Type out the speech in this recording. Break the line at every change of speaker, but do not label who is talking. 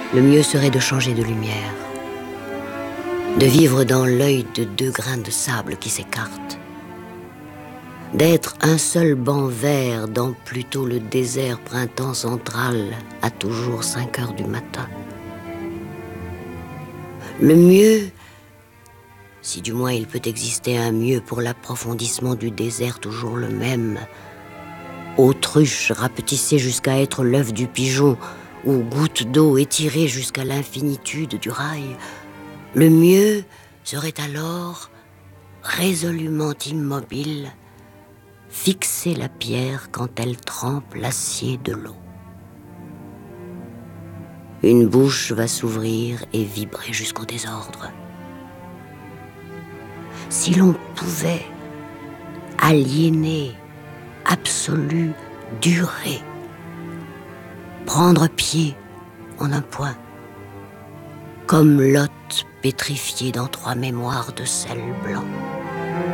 Le mieux serait de changer de lumière, de vivre dans l'œil de 2 grains de sable qui s'écartent, d'être un seul banc vert dans plutôt le désert printemps central à toujours 5 heures du matin. Le mieux, si du moins il peut exister un mieux pour l'approfondissement du désert toujours le même, autruche rapetissée jusqu'à être l'œuf du pigeon, ou goutte d'eau étirée jusqu'à l'infinitude du rail, le mieux serait alors, résolument immobile, fixer la pierre quand elle trempe l'acier de l'eau. Une bouche va s'ouvrir et vibrer jusqu'au désordre. Si l'on pouvait aliéner, absolu, durer, prendre pied en un point, comme Lot pétrifié dans 3 mémoires de sel blanc.